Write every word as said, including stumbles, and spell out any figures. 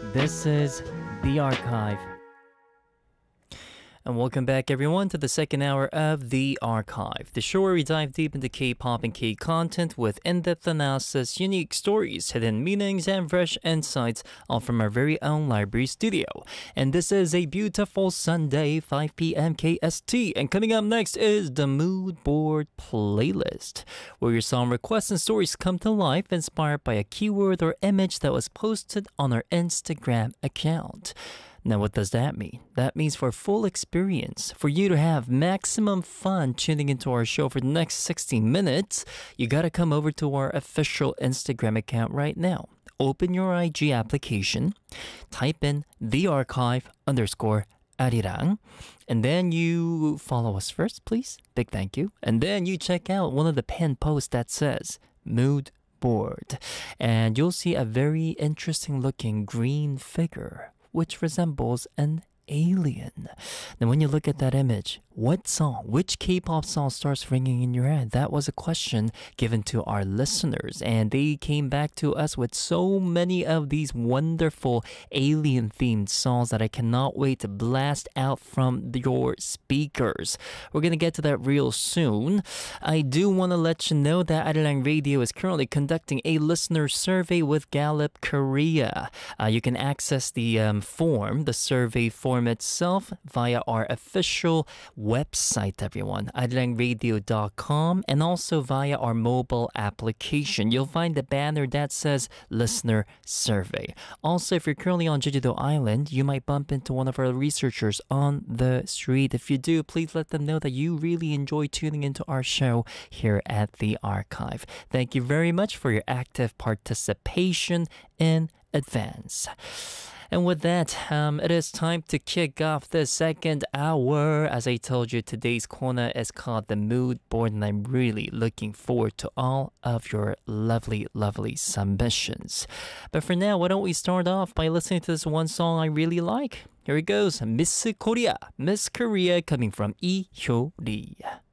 This is The Archive. And welcome back, everyone, to the second hour of The Archive, the show where we dive deep into K-pop and K-content with in-depth analysis, unique stories, hidden meanings, and fresh insights, all from our very own library studio. And this is a beautiful Sunday, five p.m. K S T. And coming up next is the Mood Board Playlist, where your song requests and stories come to life, inspired by a keyword or image that was posted on our Instagram account. Now, what does that mean? That means for full experience, for you to have maximum fun tuning into our show for the next sixty minutes, you gotta come over to our official Instagram account right now. Open your I G application, type in the archive underscore Arirang, and then you follow us first, please. Big thank you. And then you check out one of the pinned posts that says Mood Board, and you'll see a very interesting looking green figure which resembles an alien. Now, when you look at that image, what song, which K-pop song starts ringing in your head? That was a question given to our listeners, and they came back to us with so many of these wonderful alien-themed songs that I cannot wait to blast out from your speakers. We're gonna get to that real soon. I do want to let you know that Arirang Radio is currently conducting a listener survey with Gallup Korea. Uh, you can access the um, form, the survey form itself, via our official website, everyone, arirang radio dot com, and also via our mobile application. You'll find the banner that says Listener Survey. Also, if you're currently on Jeju-do Island, you might bump into one of our researchers on the street. If you do, please let them know that you really enjoy tuning into our show here at The Archive. Thank you very much for your active participation in advance. And with that, um, it is time to kick off the second hour. As I told you, today's corner is called the Mood Board, and I'm really looking forward to all of your lovely, lovely submissions. But for now, why don't we start off by listening to this one song I really like? Here it goes, Miss Korea, Miss Korea, coming from Lee Hyo-ri.